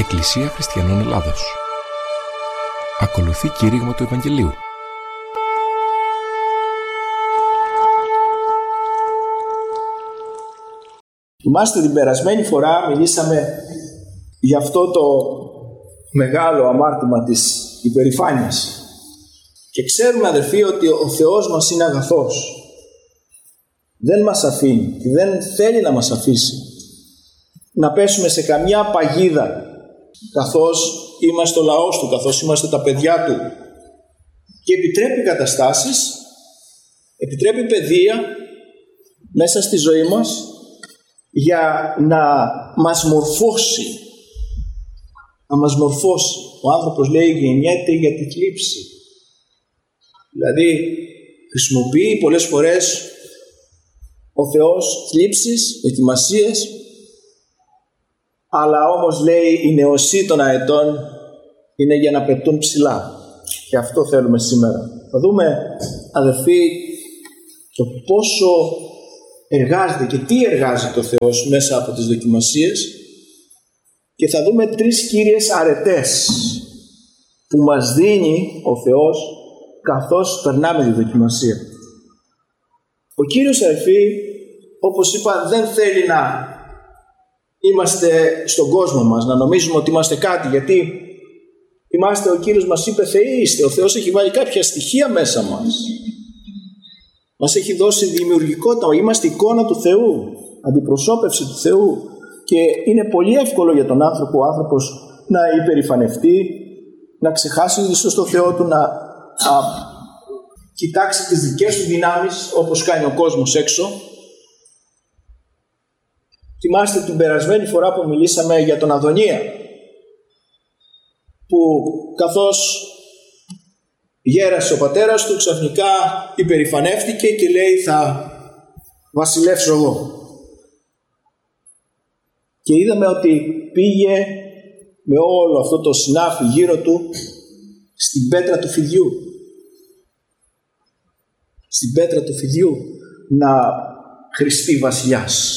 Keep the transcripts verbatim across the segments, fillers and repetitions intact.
Εκκλησία Χριστιανών Ελλάδος. Ακολουθεί κήρυγμα του Ευαγγελίου. Θυμάστε, την περασμένη φορά μιλήσαμε για αυτό το μεγάλο αμάρτημα της υπερηφάνειας. Και ξέρουμε, αδερφοί, ότι ο Θεός μας είναι αγαθός. Δεν μας αφήνει και δεν θέλει να μας αφήσει να πέσουμε σε καμιά παγίδα, καθώς είμαστε ο λαός του, καθώς είμαστε τα παιδιά του. Και επιτρέπει καταστάσεις, επιτρέπει παιδεία μέσα στη ζωή μας για να μας μορφώσει. Να μας μορφώσει. Ο άνθρωπος, λέει, γεννιέται για τη θλίψη. Δηλαδή χρησιμοποιεί πολλές φορές ο Θεός θλίψεις, δοκιμασίες, αλλά όμως, λέει, η νεοσύ των αετών είναι για να πετούν ψηλά. Και αυτό θέλουμε σήμερα. Θα δούμε, αδερφοί, το πόσο εργάζεται και τι εργάζεται ο Θεός μέσα από τις δοκιμασίες, και θα δούμε τρεις κύριες αρετές που μας δίνει ο Θεός καθώς περνάμε τη δοκιμασία. Ο Κύριος, αδερφοί, όπως είπα, δεν θέλει να είμαστε στον κόσμο μας, να νομίζουμε ότι είμαστε κάτι, γιατί είμαστε, ο Κύριος μας είπε, Θεοί είστε. Ο Θεός έχει βάλει κάποια στοιχεία μέσα μας. Μας έχει δώσει δημιουργικότητα, είμαστε εικόνα του Θεού, αντιπροσώπευση του Θεού, και είναι πολύ εύκολο για τον άνθρωπο, ο άνθρωπος, να υπερηφανευτεί, να ξεχάσει ίσως το Θεό του, να α, κοιτάξει τις δικές του δυνάμεις, όπως κάνει ο κόσμος έξω. Θυμάστε την περασμένη φορά που μιλήσαμε για τον Αδωνία, που καθώς γέρασε ο πατέρας του, ξαφνικά υπερηφανεύτηκε και λέει, θα βασιλεύσω εγώ. Και είδαμε ότι πήγε με όλο αυτό το συνάφι γύρω του στην πέτρα του φιδιού. Στην πέτρα του φιδιού να χρηστεί βασιλιάς.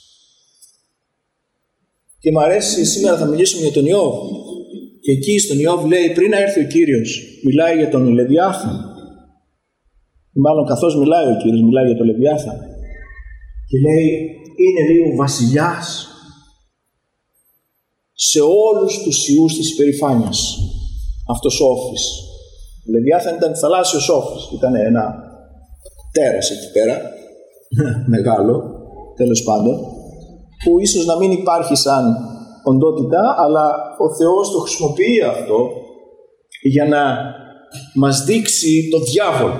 Και μου αρέσει, σήμερα θα μιλήσουμε για τον Ιώβ. Και εκεί στον Ιώβ λέει, πριν να έρθει ο Κύριος, μιλάει για τον Λεβιάθαν. Μάλλον καθώς μιλάει ο Κύριος, μιλάει για τον Λεβιάθαν. Και λέει, είναι, λέει, ο βασιλιάς σε όλους τους ιούς της υπερηφάνειας. Αυτός ο όφης. Ο Λεβιάθαν ήταν θαλάσσιος όφης. Ήταν ένα τέρας εκεί πέρα, μεγάλο, τέλος πάντων, που ίσως να μην υπάρχει σαν οντότητα, αλλά ο Θεός το χρησιμοποιεί αυτό για να μας δείξει το διάβολο.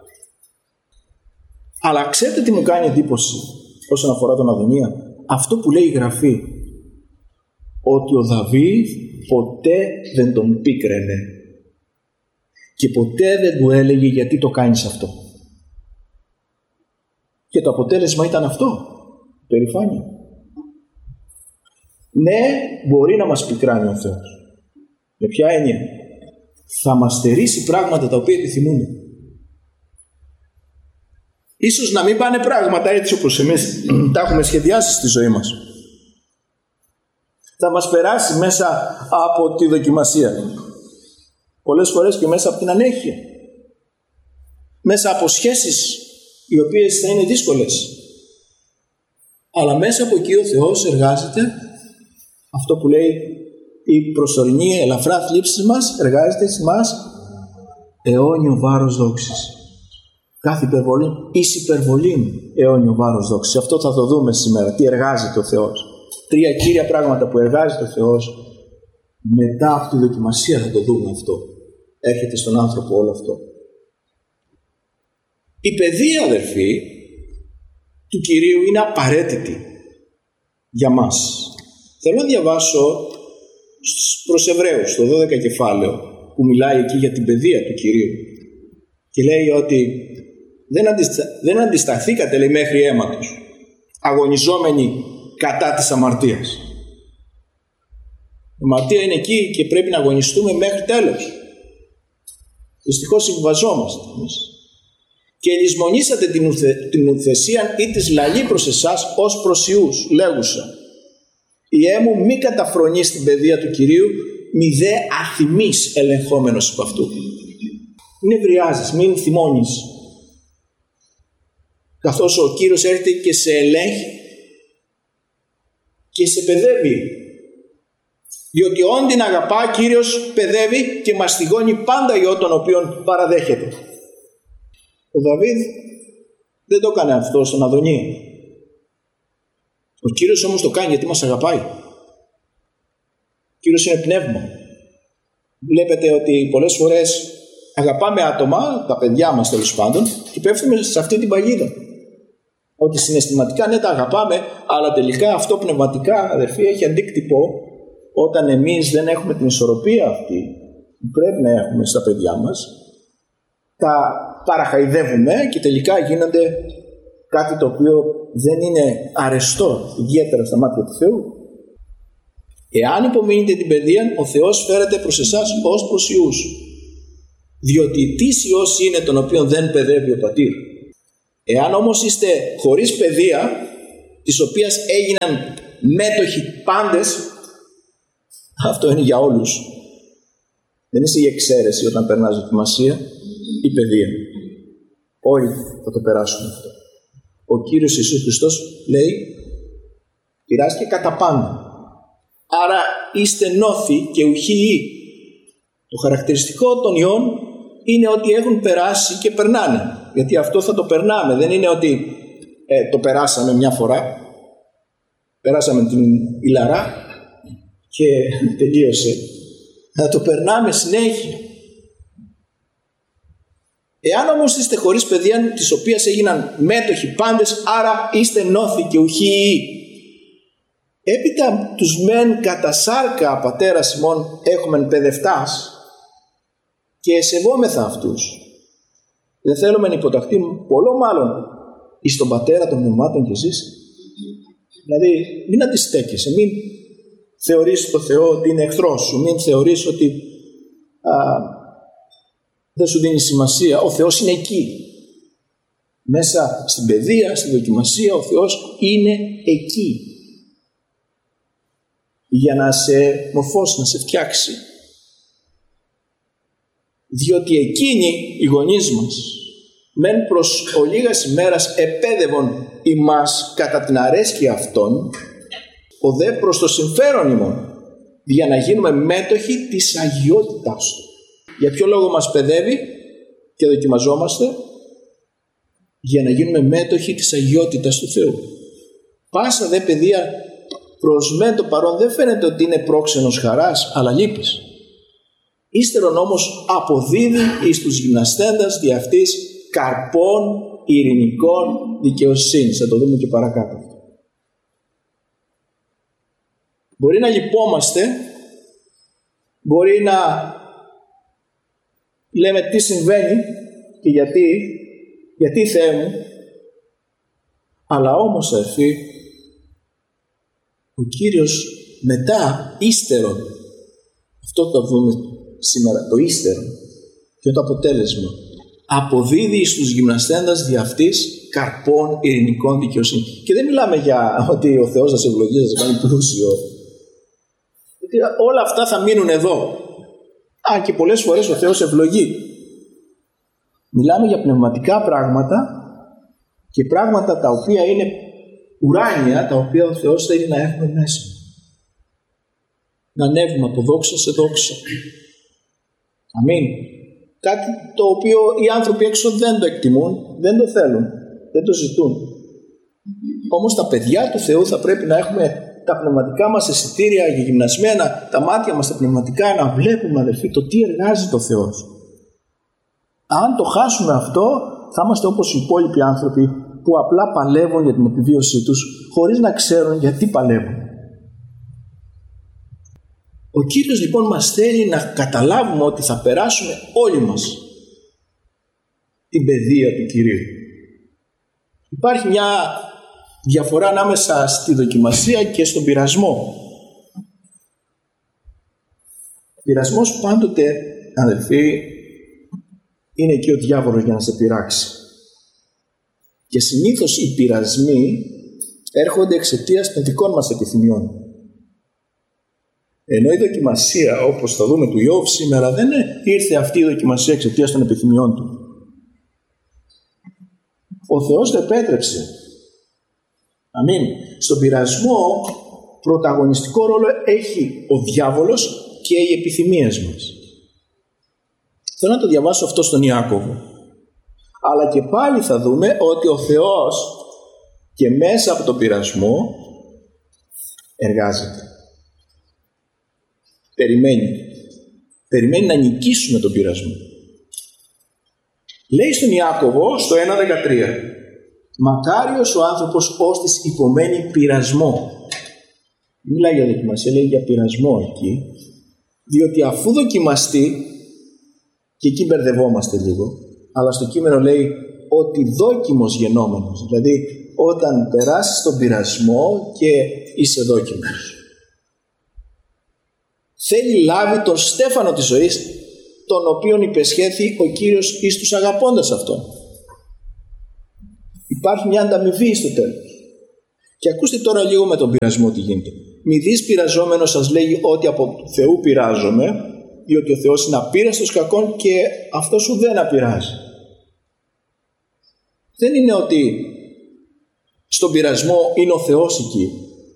Αλλά ξέρετε τι μου κάνει εντύπωση όσον αφορά τον Αδωνία? Αυτό που λέει η Γραφή, ότι ο Δαβίδ ποτέ δεν τον πίκραινε και ποτέ δεν του έλεγε γιατί το κάνεις αυτό. Και το αποτέλεσμα ήταν αυτό, περηφάνεια. Ναι, μπορεί να μας πικράνει ο Θεός. Με ποια έννοια? Θα μας στερήσει πράγματα τα οποία επιθυμούμε. Ίσως να μην πάνε πράγματα έτσι όπως εμείς τα έχουμε σχεδιάσει στη ζωή μας. Θα μας περάσει μέσα από τη δοκιμασία. Πολλές φορές και μέσα από την ανέχεια. Μέσα από σχέσεις οι οποίες θα είναι δύσκολες. Αλλά μέσα από εκεί ο Θεός εργάζεται αυτό που λέει, η προσωρινή ελαφρά θλίψη μας εργάζεται σε μας αιώνιο βάρος δόξης. Κάθε υπερβολή εις υπερβολή αιώνιο βάρος δόξης. Αυτό θα το δούμε σήμερα, τι εργάζεται ο Θεός. Τρία κύρια πράγματα που εργάζεται ο Θεός. Μετά από τη δοκιμασία θα το δούμε αυτό. Έρχεται στον άνθρωπο όλο αυτό. Η παιδεία, αδερφοί, του Κυρίου είναι απαραίτητη για μας. Θέλω να διαβάσω προς Εβραίους, στο δώδεκα κεφάλαιο, που μιλάει εκεί για την παιδεία του Κυρίου. Και λέει ότι δεν, αντιστα... δεν αντισταθήκατε, λέει, μέχρι αίματος, αγωνιζόμενοι κατά της αμαρτίας. Η αμαρτία είναι εκεί και πρέπει να αγωνιστούμε μέχρι τέλος. Δυστυχώς συμβιβαζόμαστε εμείς. Και λησμονήσατε την, ουθε... την ουθεσία ή της λαλή προς εσάς ως προς ιούς, λέγουσα. Ιέ μου, μη καταφρονείς την παιδεία του Κυρίου, μη δε αθυμείς ελεγχόμενος από αυτού. Μην ευριάζεις, μην θυμώνεις. Καθώς ο Κύριος έρχεται και σε ελέγχει και σε παιδεύει. Διότι όν την αγαπά, Κύριος παιδεύει και μαστιγώνει πάντα ιό τον οποίον παραδέχεται. Ο Δαβίδ δεν το έκανε αυτό στον Αδωνία. Ο Κύριος όμως το κάνει γιατί μας αγαπάει. Ο Κύριος είναι πνεύμα. Βλέπετε ότι πολλές φορές αγαπάμε άτομα, τα παιδιά μας τέλος πάντων, και πέφτουμε σε αυτή την παγίδα. Ότι συναισθηματικά ναι τα αγαπάμε, αλλά τελικά αυτό πνευματικά, αδερφοί, έχει αντίκτυπο όταν εμείς δεν έχουμε την ισορροπία αυτή που πρέπει να έχουμε στα παιδιά μας. Τα παραχαϊδεύουμε και τελικά γίνονται κάτι το οποίο δεν είναι αρεστό, ιδιαίτερα στα μάτια του Θεού. Εάν υπομείνετε την παιδεία, ο Θεός φέρεται προς εσάς ως προς ιούς. Διότι τι ιός είναι τον οποίο δεν παιδεύει ο πατήρ. Εάν όμως είστε χωρίς παιδεία, της οποίας έγιναν μέτοχοι πάντες, αυτό είναι για όλους. Δεν είσαι η εξαίρεση όταν περνάς δοκιμασία ή παιδεία. Όλοι θα το περάσουν αυτό. Ο Κύριος Ιησούς Χριστός λέει πειράστηκε κατά πάντα. Άρα είστε νόθοι και ουχοί ιοί. Το χαρακτηριστικό των ιών είναι ότι έχουν περάσει και περνάνε. Γιατί αυτό θα το περνάμε. Δεν είναι ότι ε, το περάσαμε μια φορά. Περάσαμε την ηλαρά και τελείωσε. Θα το περνάμε συνέχεια. Εάν όμως είστε χωρίς παιδεία, της οποίας έγιναν μέτοχοι πάντες, άρα είστε νόθοι και ουχοί ιοί. Έπειτα τους μεν κατά σάρκα πατέρας ημών έχουμε παιδευτάς και σεβόμεθα αυτούς. Δεν θέλουμε να υποταχθούμε πολλό μάλλον εις τον πατέρα των πνευμάτων κι εσείς. Δηλαδή μην αντιστέκεσαι, μην θεωρείς το Θεό ότι είναι εχθρός σου, μην θεωρείς ότι α, δεν σου δίνει σημασία. Ο Θεός είναι εκεί. Μέσα στην παιδεία, στη δοκιμασία, ο Θεός είναι εκεί. Για να σε μορφώσει, να σε φτιάξει. Διότι εκείνοι οι γονείς μας μεν προς ολίγας ημέρας επέδευον ημάς κατά την αρέσκεια αυτών, ο δε προς το συμφέρον ημών, για να γίνουμε μέτοχοι της αγιότητάς του. Για ποιο λόγο μας παιδεύει και δοκιμαζόμαστε? Για να γίνουμε μέτοχοι της αγιότητας του Θεού. Πάσα δε παιδεία προς μεν το παρόν δεν φαίνεται ότι είναι πρόξενος χαράς, αλλά λύπης. Ύστερον όμως αποδίδει εις τους γυμναστέντας δι' αυτής καρπών ειρηνικών δικαιοσύνης. Θα το δούμε και παρακάτω. Μπορεί να λυπόμαστε, μπορεί να λέμε τι συμβαίνει και γιατί, γιατί Θεέ μου, αλλά όμως αδελφοί, ο Κύριος μετά ύστερον, αυτό θα δούμε σήμερα, το ύστερον και το αποτέλεσμα, αποδίδει στους γυμναστέντας δι' αυτής καρπών ειρηνικών δικαιοσύνη. Και δεν μιλάμε για ότι ο Θεός θα σε ευλογήσει, θα σε κάνει πλούσιο. Γιατί όλα αυτά θα μείνουν εδώ. Α, και πολλές φορές ο Θεός ευλογεί. Μιλάμε για πνευματικά πράγματα και πράγματα τα οποία είναι ουράνια, τα οποία ο Θεός θέλει να έχουμε μέσα. Να ανέβουμε από δόξα σε δόξα. Αμήν. Κάτι το οποίο οι άνθρωποι έξω δεν το εκτιμούν, δεν το θέλουν, δεν το ζητούν. Όμως τα παιδιά του Θεού θα πρέπει να έχουμε τα πνευματικά μας αισθητήρια γυμνασμένα, τα μάτια μας τα πνευματικά, να βλέπουμε, αδελφοί, το τι εργάζεται ο Θεός. Αν το χάσουμε αυτό, θα είμαστε όπως οι υπόλοιποι άνθρωποι που απλά παλεύουν για την επιβίωσή τους, χωρίς να ξέρουν γιατί παλεύουν. Ο Κύριος λοιπόν μας θέλει να καταλάβουμε ότι θα περάσουμε όλοι μας την παιδεία του Κυρίου. Υπάρχει μια διαφορά ανάμεσα στη δοκιμασία και στον πειρασμό. Ο πειρασμός πάντοτε, αδελφοί, είναι εκεί ο διάβολος για να σε πειράξει. Και συνήθως οι πειρασμοί έρχονται εξαιτίας των δικών μας επιθυμιών. Ενώ η δοκιμασία, όπως θα δούμε του Ιώβ σήμερα, δεν ήρθε αυτή η δοκιμασία εξαιτίας των επιθυμιών του. Ο Θεός το επέτρεψε. Αμήν. Στον πειρασμό πρωταγωνιστικό ρόλο έχει ο διάβολος και οι επιθυμίες μας. Θέλω να το διαβάσω αυτό στον Ιάκωβο. Αλλά και πάλι θα δούμε ότι ο Θεός και μέσα από τον πειρασμό εργάζεται. Περιμένει. Περιμένει να νικήσουμε τον πειρασμό. Λέει στον Ιάκωβο στο ένα δεκατρία: μακάριος ο άνθρωπος ώστις υπομένει πειρασμό. Μιλάει για δοκιμασία, λέει για πειρασμό εκεί. Διότι αφού δοκιμαστεί, και εκεί μπερδευόμαστε λίγο, αλλά στο κείμενο λέει ότι δόκιμος γενόμενος. Δηλαδή όταν περάσεις τον πειρασμό και είσαι δόκιμος. Θέλει λάβει τον στέφανο της ζωής, τον οποίον υπεσχέθη ο Κύριος εις τους αγαπώντας αυτόν. Υπάρχει μια ανταμοιβή στο τέλος. Και ακούστε τώρα λίγο με τον πειρασμό τι γίνεται. Μη δεις πειραζόμενος σας λέγει ότι από του Θεού πειράζομαι, διότι ο Θεός είναι απείραστος κακών και αυτό σου δεν απειράζει. Δεν είναι ότι στον πειρασμό είναι ο Θεός εκεί.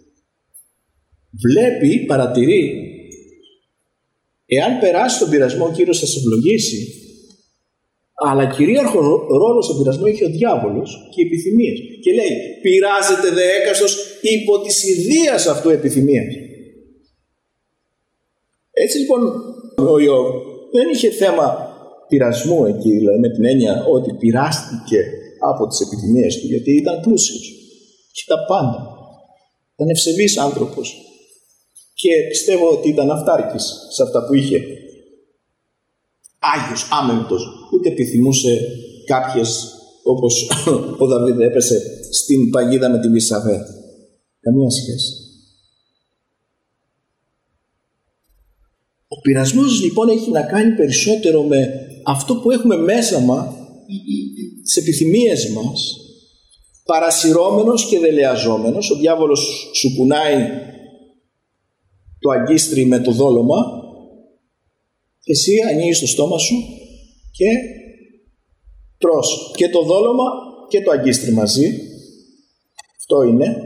Βλέπει, παρατηρεί. Εάν περάσει τον πειρασμό, ο Κύριος θα σε ευλογήσει. Αλλά κυρίαρχο ρόλο στον πειρασμό έχει ο διάβολος και οι επιθυμίες. Και λέει, πειράζεται δε έκαστος υπό της ιδείας αυτού επιθυμίας. Έτσι λοιπόν ο Ιώβ δεν είχε θέμα πειρασμού εκεί, δηλαδή με την έννοια ότι πειράστηκε από τις επιθυμίες του, γιατί ήταν πλούσιος, είχε τα πάντα, ήταν ευσεβής άνθρωπος και πιστεύω ότι ήταν αυτάρκης σε αυτά που είχε. Άγιος, άμεμπτος, ούτε επιθυμούσε κάποιες, όπως ο Δαβίδ έπεσε στην παγίδα με τη Βησαβέ. Καμία σχέση. Ο πειρασμός λοιπόν έχει να κάνει περισσότερο με αυτό που έχουμε μέσα μας, τις επιθυμίες μας, παρασυρώμενος και δελεαζόμενος. Ο διάβολος σου κουνάει το αγκίστρι με το δόλωμα, εσύ ανοίγεις το στόμα σου και τρως και το δόλωμα και το αγκίστρι μαζί. Αυτό είναι.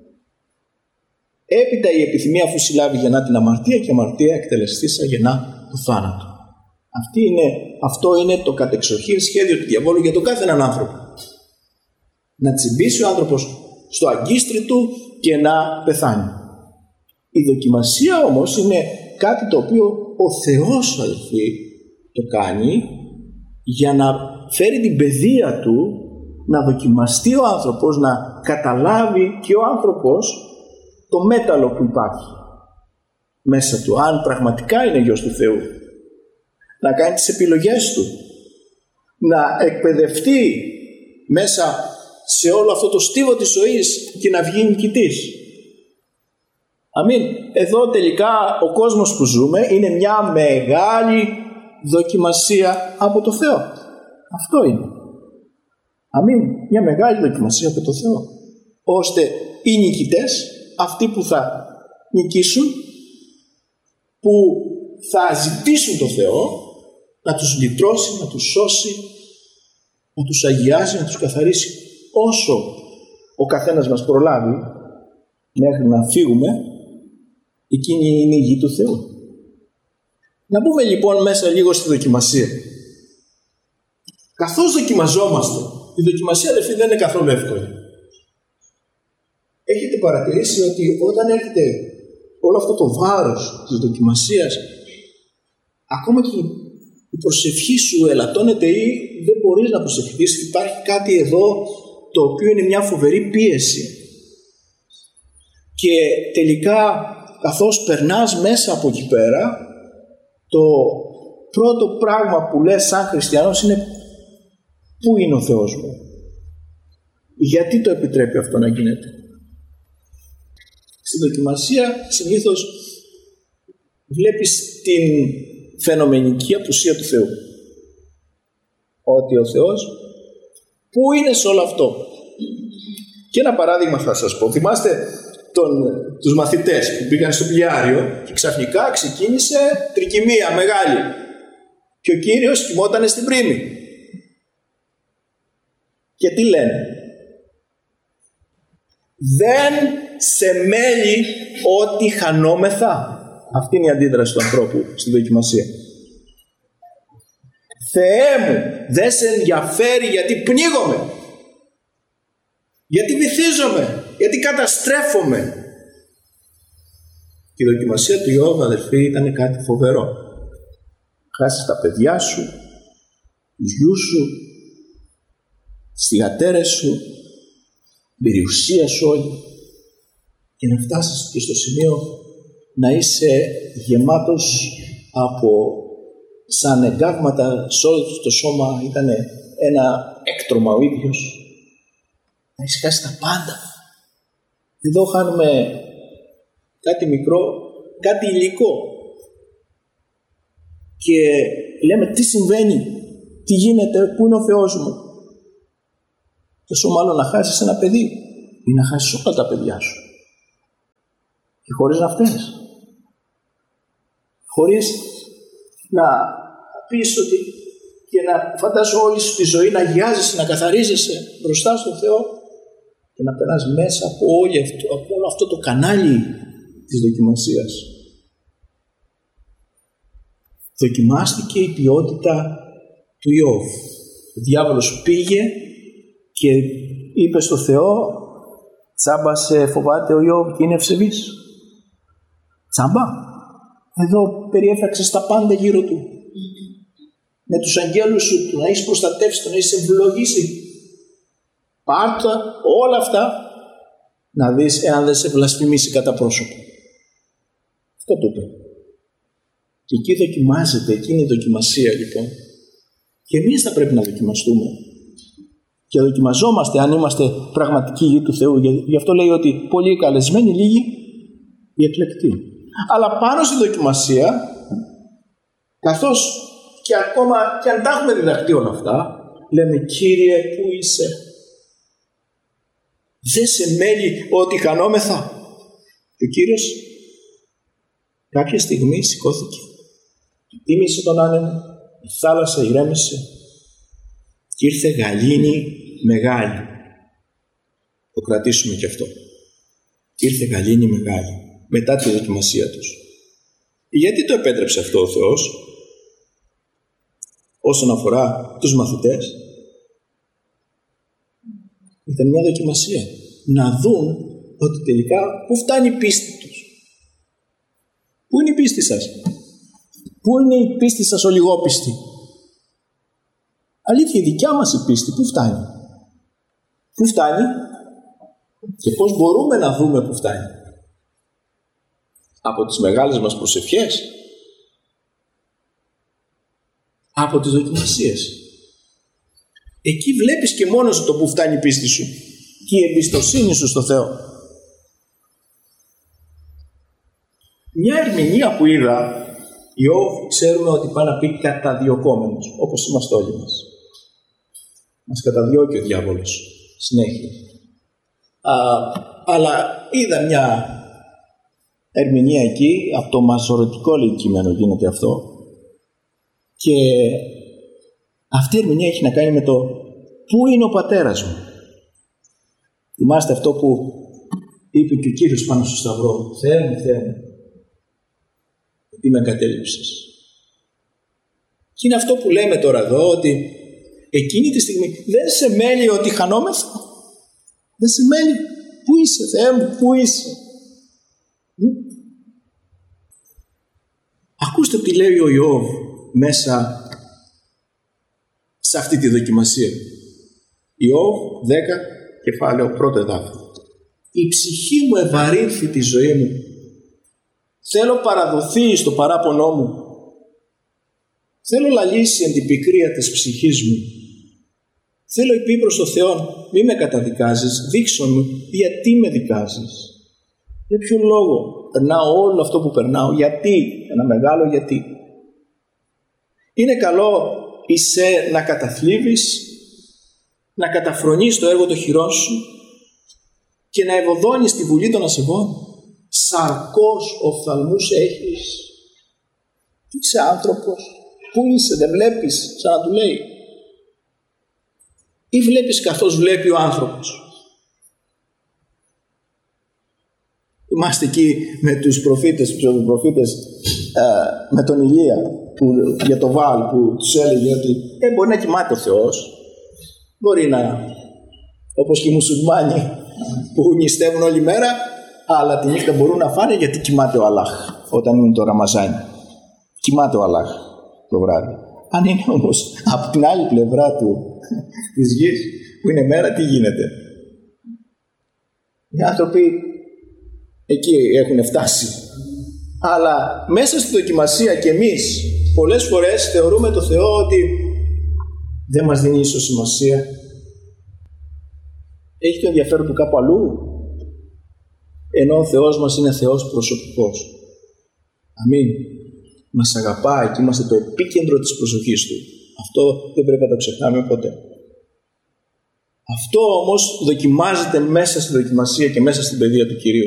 Έπειτα η επιθυμία αφού συλλάβει γεννά την αμαρτία και η αμαρτία εκτελεστήσα γεννά το θάνατο. Αυτή είναι, αυτό είναι το κατεξοχήν σχέδιο του διαβόλου για τον κάθε έναν άνθρωπο. Να τσιμπήσει ο άνθρωπος στο αγκίστρι του και να πεθάνει. Η δοκιμασία όμως είναι κάτι το οποίο ο Θεός, αδελφοί, το κάνει για να φέρει την παιδεία του, να δοκιμαστεί ο άνθρωπος, να καταλάβει και ο άνθρωπος το μέταλλο που υπάρχει μέσα του, αν πραγματικά είναι γιος του Θεού, να κάνει τις επιλογές του, να εκπαιδευτεί μέσα σε όλο αυτό το στίβο της ζωής και να βγει νικητής. Αμήν. Εδώ τελικά ο κόσμος που ζούμε είναι μια μεγάλη δοκιμασία από το Θεό. Αυτό είναι. Αμήν. Μια μεγάλη δοκιμασία από το Θεό. Ώστε οι νικητές, αυτοί που θα νικήσουν, που θα ζητήσουν το Θεό να τους λυτρώσει, να τους σώσει, να τους αγιάζει, να τους καθαρίσει όσο ο καθένας μας προλάβει μέχρι να φύγουμε, εκείνη είναι η γη του Θεού. Να μπούμε λοιπόν μέσα λίγο στη δοκιμασία. Καθώς δοκιμαζόμαστε, η δοκιμασία αδελφοί δεν είναι καθόλου εύκολη. Έχετε παρατηρήσει ότι όταν έρχεται όλο αυτό το βάρος της δοκιμασίας, ακόμα και η προσευχή σου ελαττώνεται ή δεν μπορείς να προσευχηθείς, υπάρχει κάτι εδώ το οποίο είναι μια φοβερή πίεση. Και τελικά καθώς περνάς μέσα από εκεί πέρα, το πρώτο πράγμα που λες σαν χριστιανός είναι πού είναι ο Θεός μου, γιατί το επιτρέπει αυτό να γίνεται. Στην δοκιμασία συνήθως βλέπεις την φαινομενική απουσία του Θεού, ότι ο Θεός πού είναι σε όλο αυτό. Και ένα παράδειγμα θα σας πω. Θυμάστε τον, τους μαθητές που πήγαν στο πλοιάριο και ξαφνικά ξεκίνησε τρικυμία μεγάλη και ο Κύριος κοιμότανε στην πρίμη. Και τι λένε? Δεν σε μέλει ότι χανόμεθα. Αυτή είναι η αντίδραση του ανθρώπου στη δοκιμασία. Θεέ μου, δεν σε ενδιαφέρει γιατί πνίγομαι, γιατί βυθίζομαι, γιατί καταστρέφομαι. Η δοκιμασία του Ιώβ, αδελφοί, ήταν κάτι φοβερό. Χάσεις τα παιδιά σου, τους γιους σου, τις θυγατέρες σου, την περιουσία σου όλη, και να φτάσεις και στο σημείο να είσαι γεμάτος από, σαν εγκάγματα σε όλο το σώμα, ήταν ένα έκτρωμα ο ίδιος, να έχεις χάσει τα πάντα. Εδώ χάνουμε κάτι μικρό, κάτι υλικό και λέμε τι συμβαίνει, τι γίνεται, πού είναι ο Θεός μου. Τόσο μάλλον να χάσεις ένα παιδί ή να χάσεις όλα τα παιδιά σου και χωρίς να φταίς, χωρίς να πεις ότι και να φαντάζω όλη σου τη ζωή να αγιάζεσαι, να καθαρίζεσαι μπροστά στον Θεό και να περνάς μέσα από, όλη αυτό, από όλο αυτό το κανάλι της δοκιμασίας. Δοκιμάστηκε η ποιότητα του Ιώβ. Ο διάβολος πήγε και είπε στο Θεό, τσάμπα σε φοβάται ο Ιώβ και είναι ευσεβής? Τσάμπα. Εδώ περιέφραξες τα πάντα γύρω του. Με τους αγγέλους σου, του να έχεις προστατεύσει, του να έχεις ευλογήσει. Πάρτα όλα αυτά να δεις εάν δεν σε βλασφημίσει κατά πρόσωπο. Αυτό το είπε. Και εκεί δοκιμάζεται, εκείνη η δοκιμασία λοιπόν. Και εμείς θα πρέπει να δοκιμαστούμε. Και δοκιμαζόμαστε αν είμαστε πραγματικοί γη του Θεού. Γι' αυτό λέει ότι πολλοί καλεσμένοι, λίγοι οι εκλεκτοί. Αλλά πάνω στη δοκιμασία, καθώς και ακόμα και αν τα έχουμε διδαχτεί όλα αυτά, λέμε Κύριε, πού είσαι? Δεν σε μέλει ότι χανόμεθα? Και ο Κύριος κάποια στιγμή σηκώθηκε, τίμησε τον άνεμο, η θάλασσα ηρέμησε και ήρθε γαλήνη μεγάλη. Το κρατήσουμε και αυτό. Ήρθε γαλήνη μεγάλη μετά τη δοκιμασία τους. Γιατί το επέτρεψε αυτό ο Θεός? Όσον αφορά τους μαθητές, ήταν μια δοκιμασία. Να δουν ότι τελικά πού φτάνει η πίστη τους. Πού είναι η πίστη σας? Πού είναι η πίστη σας ο λιγόπιστη? Αλήθεια, η δικιά μας η πίστη πού φτάνει? Πού φτάνει και πώς μπορούμε να δούμε πού φτάνει? Από τις μεγάλες μας προσευχές? Από τις δοκιμασίες? Εκεί βλέπεις και μόνος το που φτάνει η πίστη σου και η εμπιστοσύνη σου στο Θεό. Μια ερμηνεία που είδα, Ιώβ, ξέρουμε ότι πάει να πει καταδιωκόμενος, όπως είμαστε όλοι μας. Μας καταδιώκει ο διάβολος συνέχεια. Α, αλλά είδα μια ερμηνεία εκεί, από το μαζορωτικό λέει κείμενο γίνεται αυτό, και αυτή η ερμηνεία έχει να κάνει με το πού είναι ο πατέρας μου. Θυμάστε αυτό που είπε και ο Κύριος πάνω στο σταυρό? Θεέ μου, Θεέ μου, γιατί με εγκατέλειψες? Και είναι αυτό που λέμε τώρα εδώ, ότι εκείνη τη στιγμή δεν σε μέλει ότι χανόμεθα. Δεν σε μέλει. Πού είσαι, Θεέ μου, πού είσαι? Ακούστε τι λέει ο Ιώβ μέσα σε αυτή τη δοκιμασία. Ιώβ δέκα, κεφάλαιο, πρώτο εδάφιο. Η ψυχή μου ευαρύνθη τη ζωή μου. Θέλω παραδοθεί στο παράπονό μου. Θέλω λαλήσει εν την πικρία της ψυχής μου. Θέλω υπή προς το Θεό, μη με καταδικάζεις, δείξω μου γιατί με δικάζεις. Για ποιο λόγο περνάω όλο αυτό που περνάω? Γιατί? Ένα μεγάλο γιατί. Είναι καλό είσαι να καταθλίβεις, να καταφρονείς το έργο των χειρών σου? και να ευωδώνεις τη βουλή των ασεβών. Σαρκός οφθαλμούς έχεις. Είσαι άνθρωπος. Πού είσαι, δεν βλέπεις, σαν να του λέει. Ή βλέπεις καθώς βλέπει ο άνθρωπος. Είμαστε εκεί με τους προφήτες, τους ψευδοπροφήτες, ε, με τον Ηλία που, για το Βάλ, που τους έλεγε ότι ε, μπορεί να κοιμάται ο Θεός, μπορεί να, όπως και οι μουσουλμάνοι που νηστεύουν όλη μέρα, αλλά τη νύχτα μπορούν να φάνε γιατί κοιμάται ο Αλλάχ όταν είναι το Ραμαζάνι. Κοιμάται ο Αλλάχ το βράδυ. Αν είναι όμως από την άλλη πλευρά του, της γης που είναι μέρα, τι γίνεται? Οι άνθρωποι εκεί έχουν φτάσει. Αλλά μέσα στη δοκιμασία και εμείς πολλές φορές θεωρούμε το Θεό ότι δεν μας δίνει ίσως σημασία. Έχει το ενδιαφέρον του κάπου αλλού, ενώ ο Θεός μας είναι Θεός προσωπικός. Αμήν. Μας αγαπάει και είμαστε το επίκεντρο της προσοχής Του. Αυτό δεν πρέπει να το ξεχνάμε ποτέ. Αυτό όμως δοκιμάζεται μέσα στη δοκιμασία και μέσα στην παιδεία του Κυρίου.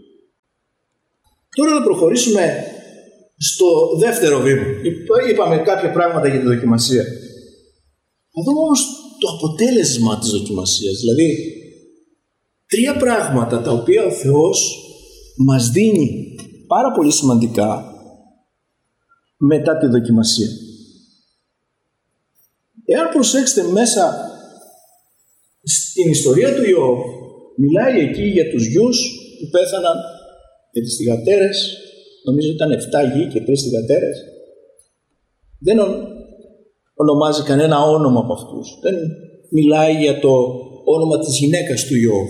Τώρα να προχωρήσουμε στο δεύτερο βήμα. Είπαμε κάποια πράγματα για τη δοκιμασία. Να δούμε όμως το αποτέλεσμα της δοκιμασίας. Δηλαδή, τρία πράγματα τα οποία ο Θεός μας δίνει πάρα πολύ σημαντικά μετά τη δοκιμασία. Εάν προσέξετε μέσα στην ιστορία του Ιώβ, μιλάει εκεί για τους γιους που πέθαναν, για τις θυγατέρες, νομίζω ήταν εφτά γη και τρεις θυγατέρες. Δεν ονομάζει κανένα όνομα από αυτούς. Δεν μιλάει για το όνομα της γυναίκας του Ιώβ.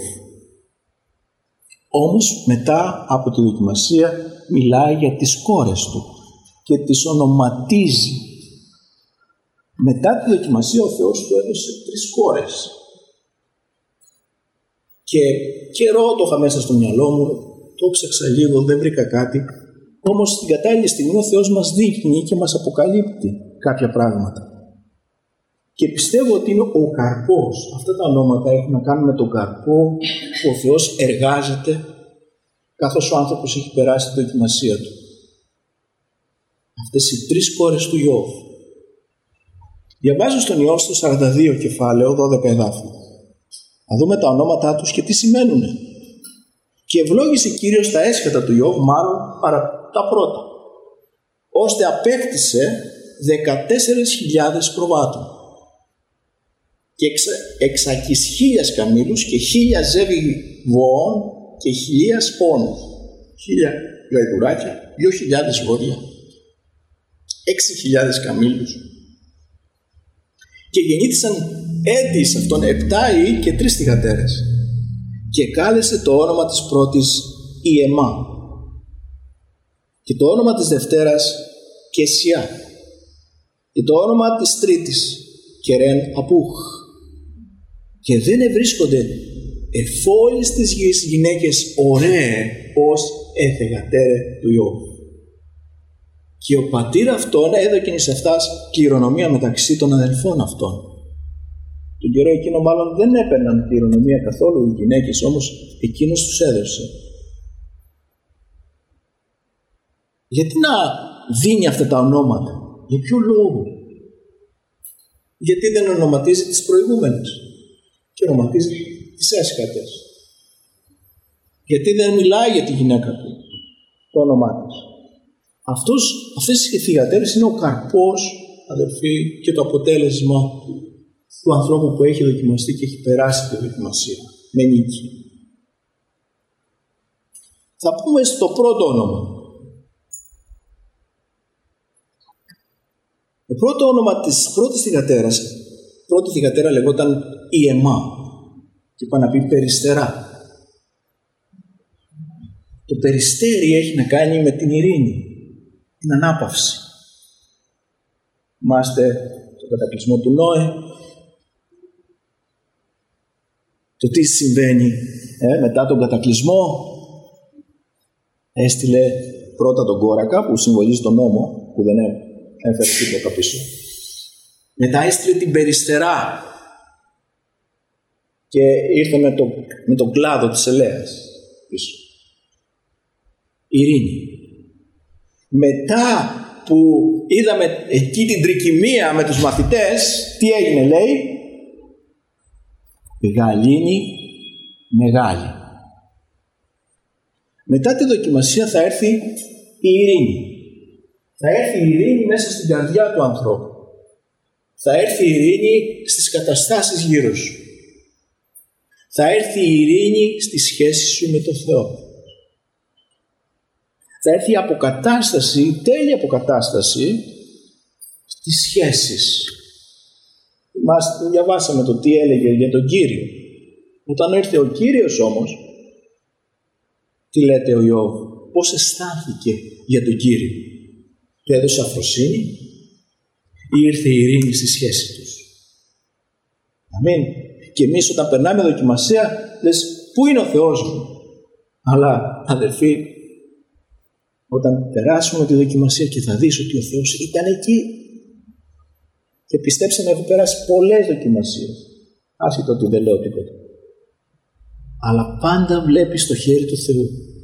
Όμως μετά από τη δοκιμασία μιλάει για τις κόρες του και τις ονοματίζει. Μετά τη δοκιμασία ο Θεός του έδωσε τρεις κόρες. Και καιρό το είχα μέσα στο μυαλό μου, το ψάξα λίγο, δεν βρήκα κάτι. Όμως στην κατάλληλη στιγμή ο Θεός μας δείχνει και μας αποκαλύπτει κάποια πράγματα. Και πιστεύω ότι είναι ο καρπός. Αυτά τα ονόματα έχουν να κάνουν με τον καρπό που ο Θεός εργάζεται καθώς ο άνθρωπος έχει περάσει τη δοκιμασία του. Αυτές οι τρεις κόρες του Ιώβ. Διαβάζω στον Ιώβ στο σαράντα δύο κεφάλαιο, δώδεκα εδάφια. Να δούμε τα ονόματά τους και τι σημαίνουν. Και ευλόγησε Κύριος τα έσχατα του Ιώβ, μάλλον παρά τα πρώτα, ώστε απέκτησε δεκατέσσερις χιλιάδες προβάτων και εξα, εξακις χίλιας καμήλους και χίλια ζεύγη βοών και χιλίας πόνους, χίλια γαϊδουράκια, δύο χιλιάδες βόδια, έξι χιλιάδες καμήλους. Και γεννήθησαν έτη σε αυτόν επτά ή και τρεις θυγατέρες. Και κάλεσε το όνομα της πρώτης Ιεμά και το όνομα της δευτέρας Κεσιά και το όνομα της τρίτης Κερέν Απούχ. Και δεν ευρίσκονται εφόλης της γης γυναίκες ωραίε ως εθεγατέρε του Ιώβ. Και ο πατήρ αυτών έδωκεν εις αυτάς κληρονομία μεταξύ των αδελφών αυτών. Τον καιρό εκείνο μάλλον δεν έπαιρναν κληρονομία καθόλου οι γυναίκες, όμως εκείνος τους έδωσε. Γιατί να δίνει αυτά τα ονόματα? Για ποιο λόγο? Γιατί δεν ονοματίζει τις προηγούμενες και ονοματίζει τις έσχατες? Γιατί δεν μιλάει για τη γυναίκα του το όνομά της? Αυτός, αυτές οι θυγατέρες είναι ο καρπός, αδελφοί, και το αποτέλεσμα του ανθρώπου που έχει δοκιμαστεί και έχει περάσει τη δοκιμασία με νίκη. Θα πούμε στο πρώτο όνομα. Το πρώτο όνομα της πρώτης θυγατέρας, πρώτη θυγατέρα λεγόταν Ιεμά και είπα να πει περιστερά. Το περιστέρι έχει να κάνει με την ειρήνη, την ανάπαυση. Θυμάστε τον κατακλυσμό του Νόε, το τι συμβαίνει ε, μετά τον κατακλυσμό. Έστειλε πρώτα τον κόρακα που συμβολίζει τον νόμο, που δεν έφερε τίποτα πίσω. Μετά έστειλε την περιστερά και ήρθε με, το, με τον κλάδο της ελέας πίσω. Ειρήνη. Μετά που είδαμε εκεί την τρικυμία με τους μαθητές, τι έγινε λέει? Γαλήνη μεγάλη. Μετά τη δοκιμασία θα έρθει η ειρήνη. Θα έρθει η ειρήνη μέσα στην καρδιά του ανθρώπου. Θα έρθει η ειρήνη στις καταστάσεις γύρω σου. Θα έρθει η ειρήνη στη σχέση σου με τον Θεό. Θα έρθει η αποκατάσταση, η τέλεια αποκατάσταση στις σχέσεις. Μας διαβάσαμε το τι έλεγε για τον Κύριο. Όταν έρθει ο Κύριος όμως, τι λέτε ο Ιώβ, πώς αισθάνθηκε για τον Κύριο? Του έδωσε αφροσύνη ή ήρθε η ειρήνη στη σχέση τους? Αμήν. Και εμείς όταν περνάμε δοκιμασία, λες, πού είναι ο Θεός μου? Αλλά αδερφοί, όταν περάσουμε τη δοκιμασία και θα δεις ότι ο Θεός ήταν εκεί, και πιστέψτε με, έχω περάσει πολλές δοκιμασίες, άσχετο ότι δεν λέω τίποτα, αλλά πάντα βλέπεις το χέρι του Θεού.